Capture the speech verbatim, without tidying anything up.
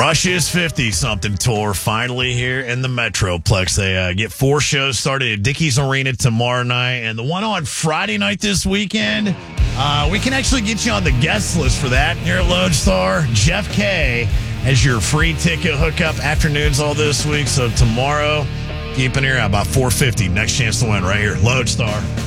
Rush's fifty-something tour finally here in the Metroplex. They uh, get four shows started at Dickies Arena tomorrow night, and the one on Friday night this weekend, uh, we can actually get you on the guest list for that here at Lodestar. Jeff K has your free ticket hookup afternoons all this week, so tomorrow, keep an ear out about four fifty. Next chance to win right here, Lodestar.